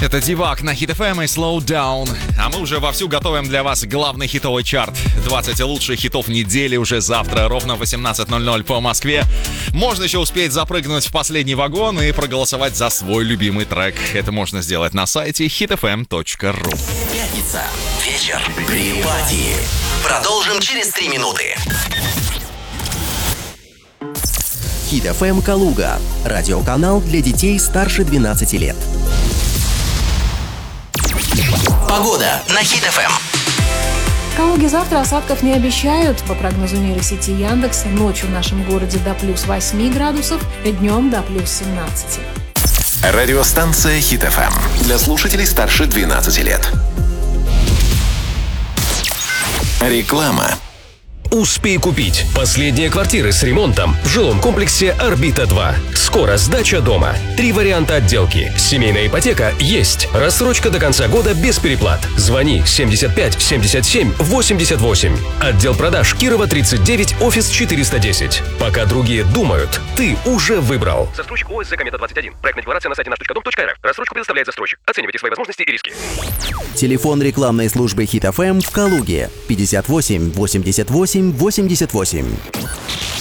Это Дивак на Hit FM и Slow Down. А мы уже вовсю готовим для вас главный хитовый чарт. 20 лучших хитов недели уже завтра, ровно в 18:00 по Москве. Можно еще успеть запрыгнуть в последний вагон и проголосовать за свой любимый трек. Это можно сделать на сайте hitfm.ru. Пятница. Вечер. Припати. Продолжим через 3 минуты. Hit FM Калуга. Радиоканал для детей старше 12 лет. Погода на Hit FM. В Калуге завтра осадков не обещают. По прогнозу нейросети Яндекс, ночью в нашем городе до плюс 8 градусов, днем до плюс 17. Радиостанция Hit FM. Для слушателей старше 12 лет. Реклама. Успей купить. Последние квартиры с ремонтом в жилом комплексе «Орбита-2». Скоро сдача дома. 3 варианта отделки. Семейная ипотека есть. Рассрочка до конца года без переплат. Звони 75 77 88. Отдел продаж Кирова 39, офис 410. Пока другие думают, ты уже выбрал. Застройщик ОСЗ «Комета-21». Проектная декларация на сайте наш.дом.рф. Рассрочку предоставляет застройщик. Оценивайте свои возможности и риски. Телефон рекламной службы Hit FM в Калуге 58 88 88.